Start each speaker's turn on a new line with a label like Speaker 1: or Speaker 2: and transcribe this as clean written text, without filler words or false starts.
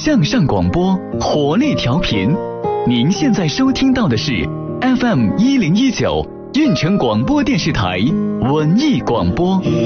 Speaker 1: 向上广播，活力调频。您现在收听到的是 FM 1019运城广播电视台文艺广播。